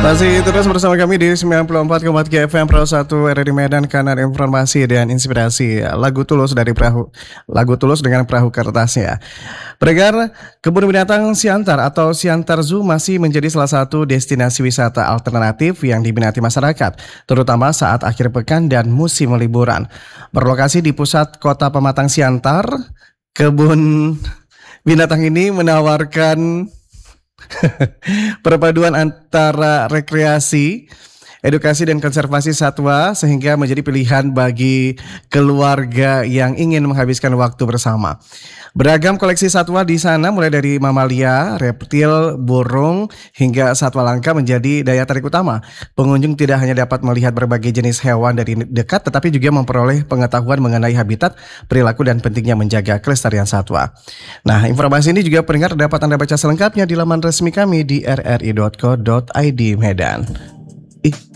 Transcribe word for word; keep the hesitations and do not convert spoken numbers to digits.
Masih terus bersama kami di sembilan puluh empat koma tiga F M Pro satu R R I Medan, Kanal Informasi dan Inspirasi. Lagu Tulus dari Perahu, lagu Tulus dengan perahu kertasnya. Pendengar, kebun binatang Siantar atau Siantar Zoo masih menjadi salah satu destinasi wisata alternatif yang diminati masyarakat, terutama saat akhir pekan dan musim liburan. Berlokasi di pusat kota Pematang Siantar, kebun binatang ini menawarkan perpaduan antara rekreasi, edukasi dan konservasi satwa sehingga menjadi pilihan bagi keluarga yang ingin menghabiskan waktu bersama. Beragam koleksi satwa di sana mulai dari mamalia, reptil, burung hingga satwa langka menjadi daya tarik utama. Pengunjung tidak hanya dapat melihat berbagai jenis hewan dari dekat tetapi juga memperoleh pengetahuan mengenai habitat, perilaku dan pentingnya menjaga kelestarian satwa. Nah, informasi ini juga pendengar dapat Anda baca selengkapnya di laman resmi kami di r r i dot co dot i d Medan. Ih.